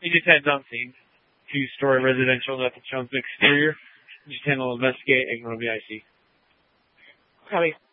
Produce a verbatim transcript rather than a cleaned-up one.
He just heads on scene. Two-story residential, nothing shows the exterior. Just handle investigate, ignore the I C. Copy.